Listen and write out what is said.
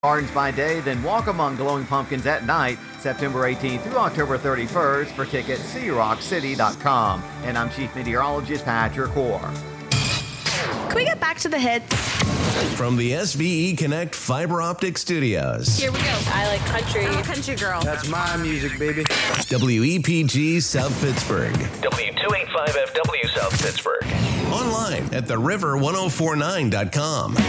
Gardens by day, then walk among glowing pumpkins at night, September 18th through October 31st. For tickets, see rockcity.com. And I'm Chief Meteorologist Patrick Hoare. Can we get back to the hits? From the SVE Connect Fiber Optic Studios. Here we go. I like country. I'm a country girl. That's my music, baby. WEPG South Pittsburgh. W285FW South Pittsburgh. Online at theriver1049.com.